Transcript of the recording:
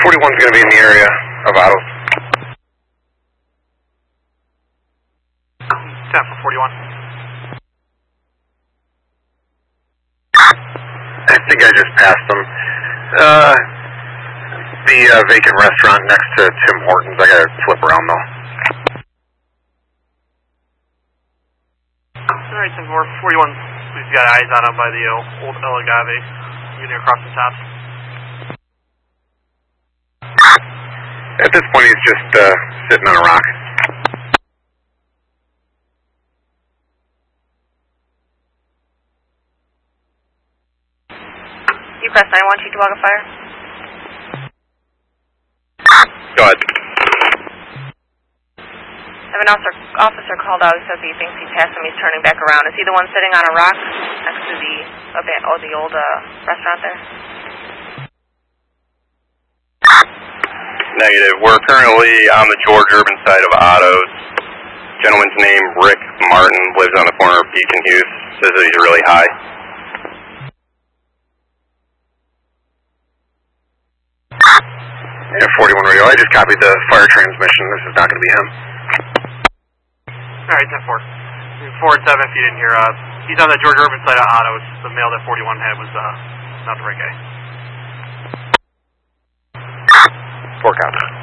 41's going to be in the area of autos. 10 for 41. I think I just passed them. The vacant restaurant next to Tim Hortons. I gotta flip around though. Alright, 10 for 41. We've got eyes on him by the old El Agave. Unit across the top. At this point, he's just sitting on a rock. Crest 912 to log a fire. Go ahead. I have an officer called out who says he thinks he passed him. He's turning back around. Is he the one sitting on a rock next to the old restaurant there? Negative. We're currently on the George Urban side of Otto's. Gentleman's name Rick Martin, lives on the corner of Beach and Hughes. Says that he's really high. Yeah, 41 radio. I just copied the fire transmission. This is not going to be him. Alright, 10-4. 4 and 7 if you didn't hear. He's on the George Urban side of Otto's. The mail that 41 had was not the right guy. 4 cops.